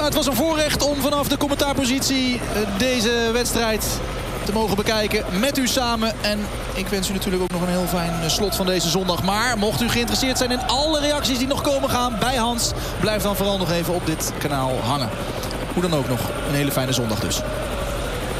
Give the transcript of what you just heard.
Het was een voorrecht om vanaf de commentaarpositie deze wedstrijd te mogen bekijken met u samen. En ik wens u natuurlijk ook nog een heel fijn slot van deze zondag. Maar mocht u geïnteresseerd zijn in alle reacties die nog komen gaan bij Hans, blijf dan vooral nog even op dit kanaal hangen. Hoe dan ook nog, een hele fijne zondag dus.